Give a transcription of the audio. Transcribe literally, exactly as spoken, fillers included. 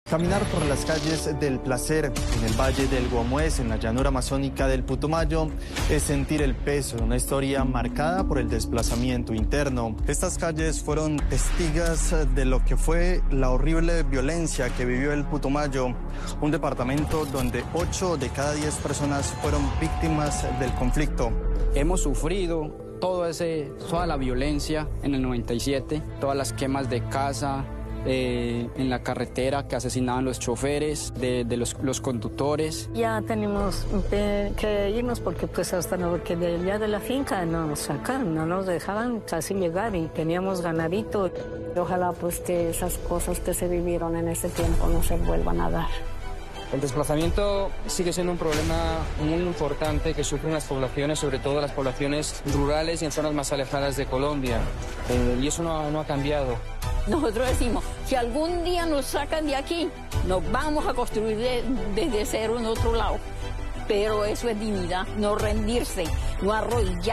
Caminar por las calles del placer en el Valle del Guamués, en la llanura amazónica del Putumayo, es sentir el peso de una historia marcada por el desplazamiento interno. Estas calles fueron testigos de lo que fue la horrible violencia que vivió el Putumayo, un departamento donde ocho de cada diez personas fueron víctimas del conflicto. Hemos sufrido todo ese, toda la violencia en el noventa y siete, todas las quemas de casa, Eh, en la carretera que asesinaban los choferes, de, de los, los conductores. Ya tenemos que irnos porque pues hasta no, porque de allá de la finca no nos sacaron, no nos dejaban casi llegar y teníamos ganadito. Ojalá pues que esas cosas que se vivieron en ese tiempo no se vuelvan a dar. El desplazamiento sigue siendo un problema muy importante que sufren las poblaciones, sobre todo las poblaciones rurales y en zonas más alejadas de Colombia. Eh, y eso no, no ha cambiado. Nosotros decimos, si algún día nos sacan de aquí, nos vamos a construir de, desde cero en otro lado. Pero eso es dignidad, no rendirse, no arrodillar.